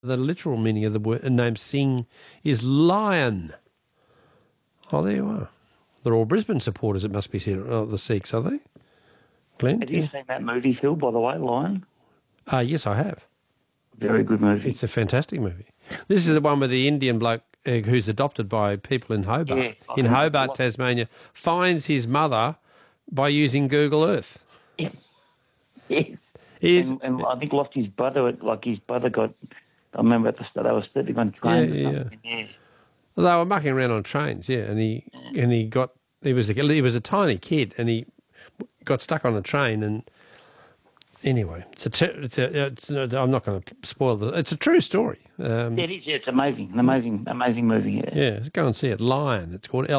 The literal meaning of the name Singh is lion. Oh, there you are. They're all Brisbane supporters, it must be said. Oh, the Sikhs, are they? Glenn? Have you seen that movie, Phil, by the way, Lion? Yes, I have. Very good movie. It's a fantastic movie. This is the one with the Indian bloke who's adopted by people in Hobart. Yeah, in Hobart, Tasmania, finds his mother by using Google Earth. Yes. And I think lost his brother. Like his brother got. I remember at the start they were sitting on trains. Yeah. Well, they were mucking around on trains, and he was a tiny kid, and he got stuck on a train, and anyway, I'm not going to spoil it. It's a true story. It is. Yeah, it's amazing, an amazing movie. Yeah, go and see it. Lion. It's called